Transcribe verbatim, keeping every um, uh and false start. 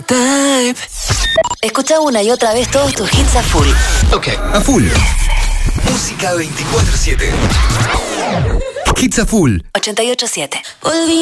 type. Escucha una y otra vez todos tus hits a full. Ok, a full. Música veinticuatro siete. Hits a full. ochenta y ocho siete. Volví.